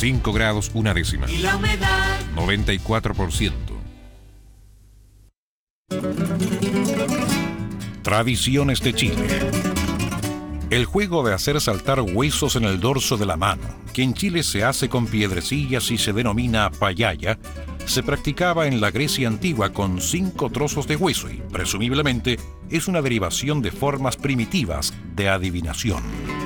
5 grados una décima. Y la humedad 94%. Tradiciones de Chile. El juego de hacer saltar huesos en el dorso de la mano, que en Chile se hace con piedrecillas y se denomina payaya, se practicaba en la Grecia antigua con 5 trozos de hueso y, presumiblemente, es una derivación de formas primitivas de adivinación.